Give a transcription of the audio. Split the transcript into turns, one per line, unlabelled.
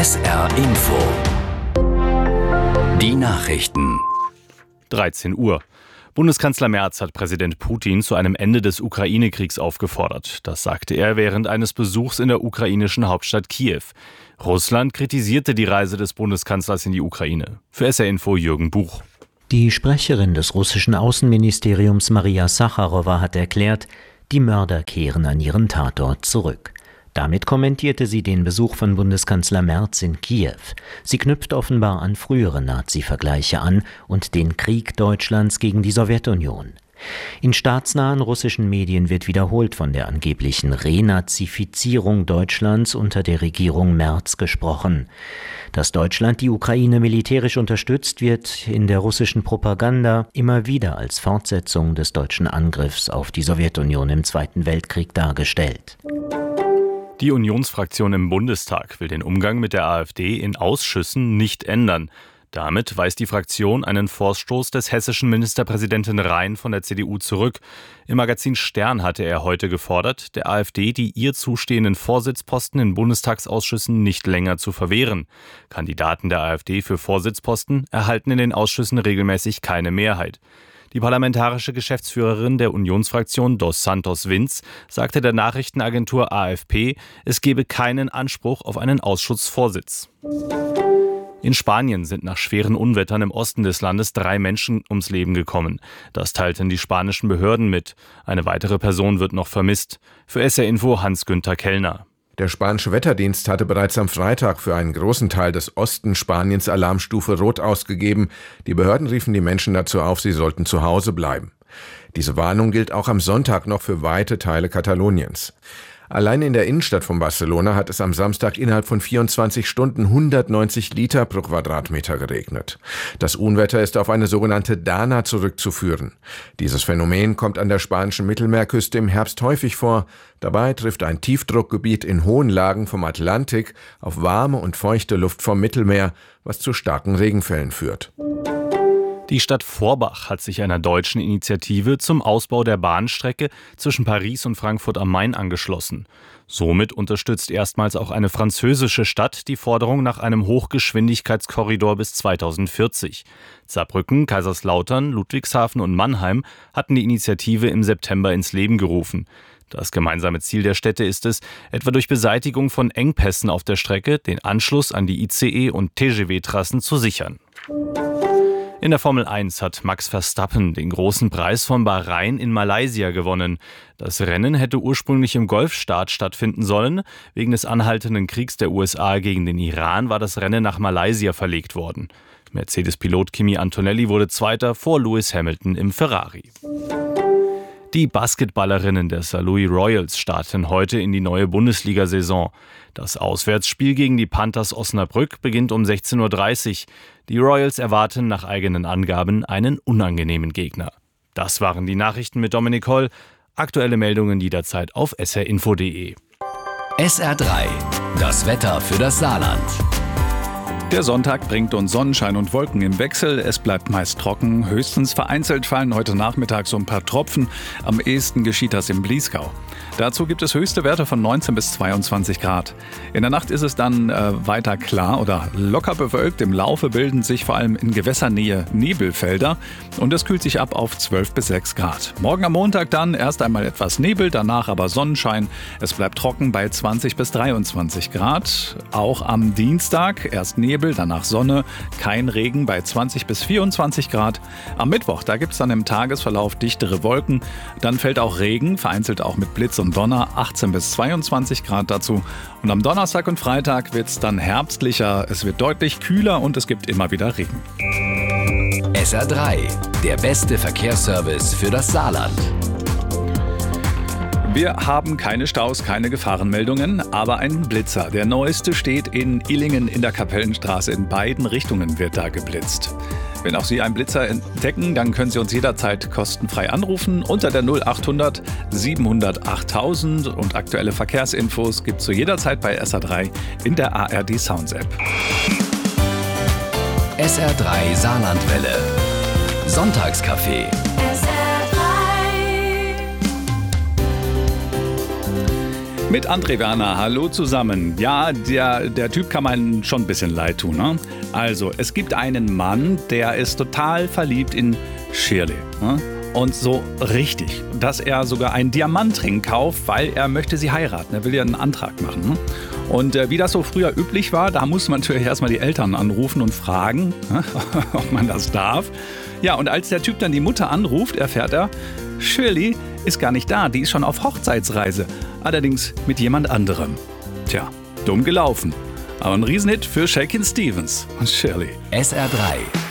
SR Info. Die Nachrichten.
13 Uhr. Bundeskanzler Merz hat Präsident Putin zu einem Ende des Ukraine-Kriegs aufgefordert. Das sagte er während eines Besuchs in der ukrainischen Hauptstadt Kiew. Russland kritisierte die Reise des Bundeskanzlers in die Ukraine. Für SR Info Jürgen Buch.
Die Sprecherin des russischen Außenministeriums Maria Sacharowa hat erklärt, die Mörder kehren an ihren Tatort zurück. Damit kommentierte sie den Besuch von Bundeskanzler Merz in Kiew. Sie knüpft offenbar an frühere Nazi-Vergleiche an und den Krieg Deutschlands gegen die Sowjetunion. In staatsnahen russischen Medien wird wiederholt von der angeblichen Renazifizierung Deutschlands unter der Regierung Merz gesprochen. Dass Deutschland die Ukraine militärisch unterstützt, wird in der russischen Propaganda immer wieder als Fortsetzung des deutschen Angriffs auf die Sowjetunion im Zweiten Weltkrieg dargestellt.
Die Unionsfraktion im Bundestag will den Umgang mit der AfD in Ausschüssen nicht ändern. Damit weist die Fraktion einen Vorstoß des hessischen Ministerpräsidenten Rhein von der CDU zurück. Im Magazin Stern hatte er heute gefordert, der AfD die ihr zustehenden Vorsitzposten in Bundestagsausschüssen nicht länger zu verwehren. Kandidaten der AfD für Vorsitzposten erhalten in den Ausschüssen regelmäßig keine Mehrheit. Die parlamentarische Geschäftsführerin der Unionsfraktion Dos Santos Vinz sagte der Nachrichtenagentur AFP, es gebe keinen Anspruch auf einen Ausschussvorsitz. In Spanien sind nach schweren Unwettern im Osten des Landes 3 Menschen ums Leben gekommen. Das teilten die spanischen Behörden mit. Eine weitere Person wird noch vermisst. Für SR Info Hans-Günther Kellner.
Der spanische Wetterdienst hatte bereits am Freitag für einen großen Teil des Osten Spaniens Alarmstufe Rot ausgegeben. Die Behörden riefen die Menschen dazu auf, sie sollten zu Hause bleiben. Diese Warnung gilt auch am Sonntag noch für weite Teile Kataloniens. Allein in der Innenstadt von Barcelona hat es am Samstag innerhalb von 24 Stunden 190 Liter pro Quadratmeter geregnet. Das Unwetter ist auf eine sogenannte Dana zurückzuführen. Dieses Phänomen kommt an der spanischen Mittelmeerküste im Herbst häufig vor. Dabei trifft ein Tiefdruckgebiet in hohen Lagen vom Atlantik auf warme und feuchte Luft vom Mittelmeer, was zu starken Regenfällen führt.
Die Stadt Vorbach hat sich einer deutschen Initiative zum Ausbau der Bahnstrecke zwischen Paris und Frankfurt am Main angeschlossen. Somit unterstützt erstmals auch eine französische Stadt die Forderung nach einem Hochgeschwindigkeitskorridor bis 2040. Saarbrücken, Kaiserslautern, Ludwigshafen und Mannheim hatten die Initiative im September ins Leben gerufen. Das gemeinsame Ziel der Städte ist es, etwa durch Beseitigung von Engpässen auf der Strecke den Anschluss an die ICE- und TGV-Trassen zu sichern. In der Formel 1 hat Max Verstappen den großen Preis von Bahrain in Malaysia gewonnen. Das Rennen hätte ursprünglich im Golfstaat stattfinden sollen. Wegen des anhaltenden Kriegs der USA gegen den Iran war das Rennen nach Malaysia verlegt worden. Mercedes-Pilot Kimi Antonelli wurde Zweiter vor Lewis Hamilton im Ferrari. Die Basketballerinnen der St. Louis Royals starten heute in die neue Bundesliga-Saison. Das Auswärtsspiel gegen die Panthers Osnabrück beginnt um 16:30 Uhr. Die Royals erwarten nach eigenen Angaben einen unangenehmen Gegner. Das waren die Nachrichten mit Dominik Holl. Aktuelle Meldungen jederzeit auf srinfo.de.
SR3, das Wetter für das Saarland.
Der Sonntag bringt uns Sonnenschein und Wolken im Wechsel. Es bleibt meist trocken. Höchstens vereinzelt fallen heute Nachmittag so ein paar Tropfen. Am ehesten geschieht das im Bliesgau. Dazu gibt es höchste Werte von 19 bis 22 Grad. In der Nacht ist es dann weiter klar oder locker bewölkt. Im Laufe bilden sich vor allem in Gewässernähe Nebelfelder und es kühlt sich ab auf 12 bis 6 Grad. Morgen am Montag dann erst einmal etwas Nebel, danach aber Sonnenschein. Es bleibt trocken bei 20 bis 23 Grad. Auch am Dienstag erst Nebel, danach Sonne, kein Regen bei 20 bis 24 Grad. Am Mittwoch, da gibt es dann im Tagesverlauf dichtere Wolken. Dann fällt auch Regen, vereinzelt auch mit Blitz und Donner, 18 bis 22 Grad dazu. Und am Donnerstag und Freitag wird es dann herbstlicher, es wird deutlich kühler und es gibt immer wieder Regen.
SR3, der beste Verkehrsservice für das Saarland.
Wir haben keine Staus, keine Gefahrenmeldungen, aber ein Blitzer. Der neueste steht in Illingen in der Kapellenstraße. In beiden Richtungen wird da geblitzt. Wenn auch Sie einen Blitzer entdecken, dann können Sie uns jederzeit kostenfrei anrufen unter der 0800 700 8000 und aktuelle Verkehrsinfos gibt es zu jeder Zeit bei SR3 in der ARD Sounds App.
SR3 Saarlandwelle. Sonntagscafé.
Mit André Werner, hallo zusammen. Ja, der Typ kann man schon ein bisschen leid tun, ne? Also, es gibt einen Mann, der ist total verliebt in Shirley. Ne? Und so richtig, dass er sogar einen Diamantring kauft, weil er möchte sie heiraten. Er will ja einen Antrag machen. Ne? Und wie das so früher üblich war, da muss man natürlich erstmal die Eltern anrufen und fragen, ob man das darf. Ja, und als der Typ dann die Mutter anruft, erfährt er, Shirley ist gar nicht da, die ist schon auf Hochzeitsreise. Allerdings mit jemand anderem. Tja, dumm gelaufen. Aber ein Riesenhit für Shakin' Stevens und Shirley.
SR3